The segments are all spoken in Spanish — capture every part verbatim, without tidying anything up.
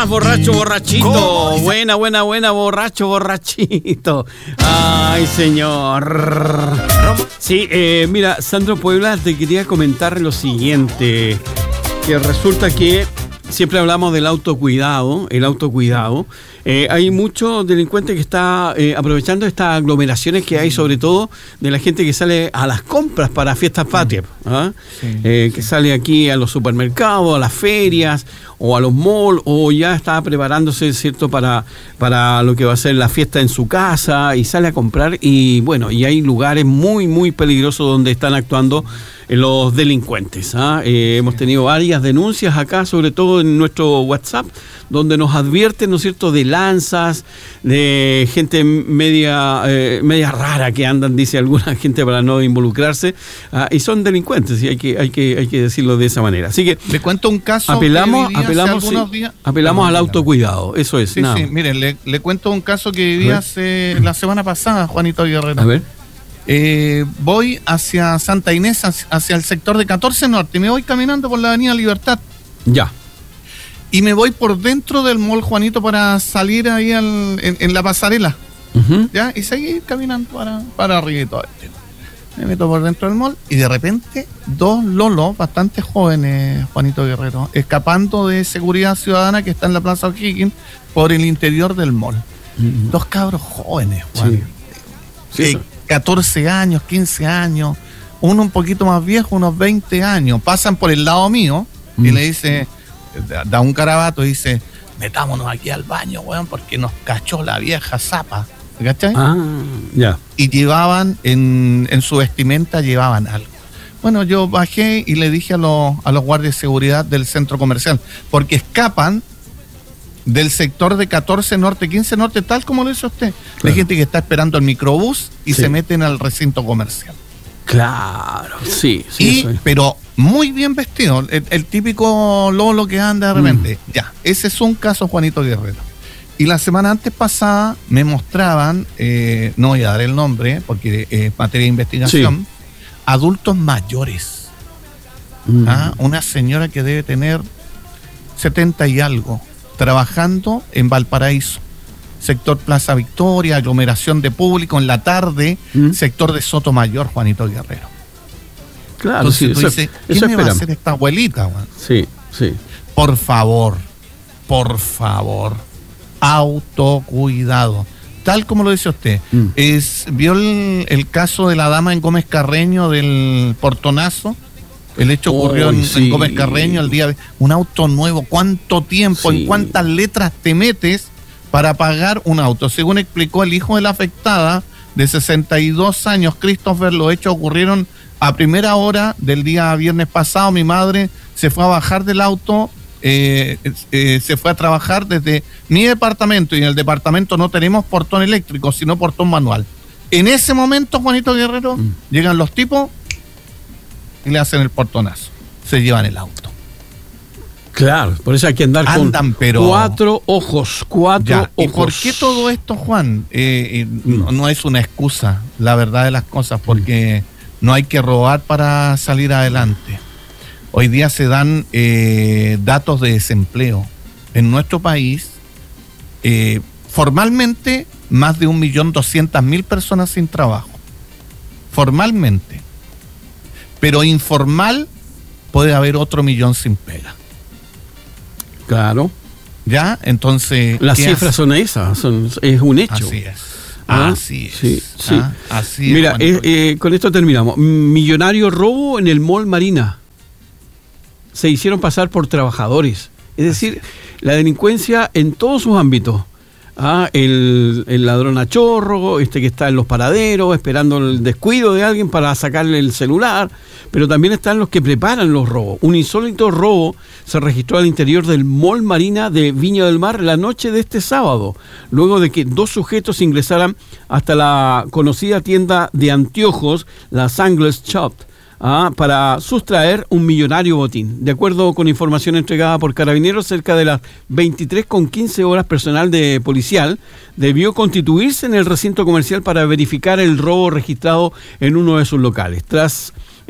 más, borracho, borrachito. Buena, buena, buena, borracho, borrachito. Ay, señor. Sí, eh, mira, Sandro Puebla, te quería comentar lo siguiente. Que resulta que siempre hablamos del autocuidado, el autocuidado. Eh, hay muchos delincuentes que está eh, aprovechando estas aglomeraciones que hay, sobre todo de la gente que sale a las compras para fiestas patrias, ¿ah? Sí, eh, sí. Que sale aquí a los supermercados, a las ferias o a los malls, o ya está preparándose, ¿cierto?, para, para lo que va a ser la fiesta en su casa y sale a comprar. Y bueno, y hay lugares muy, muy peligrosos donde están actuando los delincuentes, ¿ah? Eh, hemos tenido varias denuncias acá, sobre todo en nuestro WhatsApp, donde nos advierten, ¿no es cierto?, de lanzas, de gente media eh, media rara que andan, dice alguna gente, para no involucrarse, uh, y son delincuentes, y hay que hay que hay que decirlo de esa manera. Así que le cuento un caso. Apelamos, que apelamos, sí, días... apelamos no, al autocuidado. Eso es. Sí, nada. sí. Miren, le, le cuento un caso que viví hace la semana pasada, Juanito Guerrero. A ver. Eh, voy hacia Santa Inés, hacia, hacia el sector de catorce Norte, y me voy caminando por la Avenida Libertad. Ya. Y me voy por dentro del mall, Juanito, para salir ahí al, en, en la pasarela. Uh-huh. ¿Ya? Y seguir caminando para, para arriba y todo. Me meto por dentro del mall y de repente dos lolos bastante jóvenes, Juanito Guerrero, escapando de seguridad ciudadana que está en la Plaza O'Higgins por el interior del mall. Uh-huh. Dos cabros jóvenes, Juan. Sí. Sí, eh, catorce años, quince años, uno un poquito más viejo, unos veinte años. Pasan por el lado mío uh-huh. y le dice... da un carabato y dice: metámonos aquí al baño, weón, porque nos cachó la vieja zapa, ¿cachai? Ah, ya. Yeah. Y llevaban, en, en su vestimenta llevaban algo. Bueno, yo bajé y le dije a los, a los guardias de seguridad del centro comercial, porque escapan del sector de catorce Norte, quince Norte, tal como lo hizo usted. Claro. Hay gente que está esperando el microbús y sí. se meten al recinto comercial. Claro, sí. sí y, pero muy bien vestido, el, el típico lolo que anda de repente. Mm. Ya, ese es un caso, Juanito Guerrero. Y la semana antes pasada me mostraban, eh, no voy a dar el nombre porque es eh, materia de investigación, sí. adultos mayores. Mm. ¿Ah? Una señora que debe tener setenta y algo, trabajando en Valparaíso. Sector Plaza Victoria, aglomeración de público en la tarde, ¿Mm? sector de Sotomayor, Juanito Guerrero. Claro, entonces sí, tú eso, dices, ¿qué eso me esperamos. va a hacer esta abuelita, man? Sí, sí. Por favor, por favor, autocuidado. Tal como lo dice usted, mm. es vio el, el caso de la dama en Gómez Carreño del portonazo. El hecho ocurrió oh, en, sí. en Gómez Carreño el día de un auto nuevo. ¿Cuánto tiempo, sí. en cuántas letras te metes para pagar un auto? Según explicó el hijo de la afectada, de sesenta y dos años, Christopher, los hechos ocurrieron a primera hora del día viernes pasado. Mi madre se fue a bajar del auto, eh, eh, se fue a trabajar desde mi departamento, y en el departamento no tenemos portón eléctrico, sino portón manual. En ese momento, Juanito Guerrero, mm. llegan los tipos y le hacen el portonazo. Se llevan el auto. Claro, por eso hay que andar Andan, con pero... cuatro ojos, cuatro ya, ojos. ¿Y por qué todo esto, Juan? Eh, eh, mm. no, no es una excusa, la verdad de las cosas, porque mm. no hay que robar para salir adelante. Hoy día se dan eh, datos de desempleo. En nuestro país, eh, formalmente, más de un millón doscientas mil personas sin trabajo. Formalmente. Pero informal, puede haber otro millón sin pega. Claro. ¿Ya? Entonces... Las cifras hace? son esas, son, es un hecho. Así es. ¿Ah? Así es. Sí, sí. ¿Ah? Así Mira, es. eh, eh, con esto terminamos. Millonario robo en el Mall Marina. Se hicieron pasar por trabajadores. Es decir, la delincuencia en todos sus ámbitos. Ah, el, el ladrón a chorro, este que está en los paraderos esperando el descuido de alguien para sacarle el celular, pero también están los que preparan los robos. Un insólito robo se registró al interior del Mall Marina de Viña del Mar la noche de este sábado, luego de que dos sujetos ingresaran hasta la conocida tienda de anteojos, la Sunglass Shop, Ah, para sustraer un millonario botín. De acuerdo con información entregada por Carabineros, cerca de las veintitrés con quince horas, personal de policial debió constituirse en el recinto comercial para verificar el robo registrado en uno de sus locales. Tras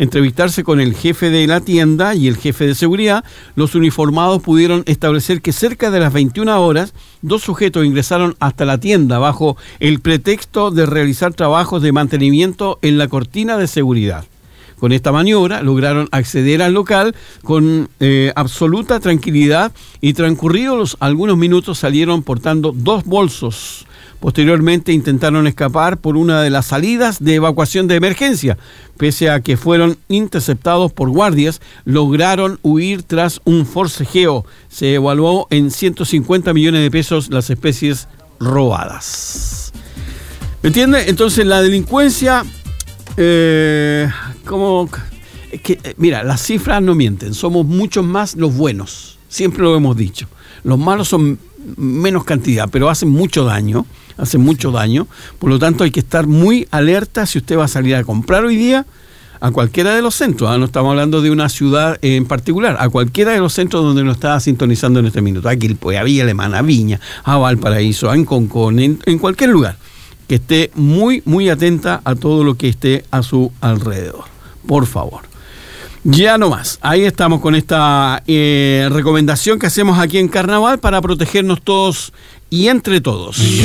entrevistarse con el jefe de la tienda y el jefe de seguridad, los uniformados pudieron establecer que cerca de las veintiuna horas, dos sujetos ingresaron hasta la tienda bajo el pretexto de realizar trabajos de mantenimiento en la cortina de seguridad. Con esta maniobra lograron acceder al local con eh, absoluta tranquilidad y transcurridos los algunos minutos salieron portando dos bolsos. Posteriormente intentaron escapar por una de las salidas de evacuación de emergencia. Pese a que fueron interceptados por guardias, lograron huir tras un forcejeo. Se evaluó en ciento cincuenta millones de pesos las especies robadas. ¿Me entiende? Entonces la delincuencia... Eh, como que, mira, las cifras no mienten, somos muchos más los buenos, siempre lo hemos dicho. Los malos son menos cantidad, pero hacen mucho daño, hacen mucho daño. Por lo tanto, hay que estar muy alerta si usted va a salir a comprar hoy día a cualquiera de los centros. ¿eh? No estamos hablando de una ciudad en particular, a cualquiera de los centros donde nos está sintonizando en este minuto. Aquí el Puebla, Villa Alemana, a Viña, a Valparaíso, a Concón, en, en cualquier lugar. Que esté muy, muy atenta a todo lo que esté a su alrededor. Por favor. Ya no más. Ahí estamos con esta eh, recomendación que hacemos aquí en Carnaval para protegernos todos y entre todos.